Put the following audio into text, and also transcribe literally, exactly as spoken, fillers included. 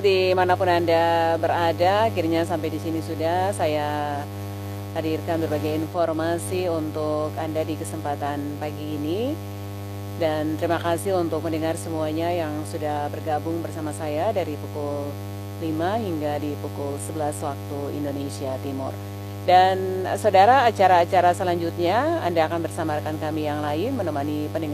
Dimanapun Anda berada, akhirnya sampai di sini sudah saya hadirkan berbagai informasi untuk Anda di kesempatan pagi ini. Dan terima kasih untuk mendengar semuanya yang sudah bergabung bersama saya dari pukul lima hingga di pukul sebelas waktu Indonesia Timur. Dan saudara, acara-acara selanjutnya Anda akan bersama rekan kami yang lain menemani pendengar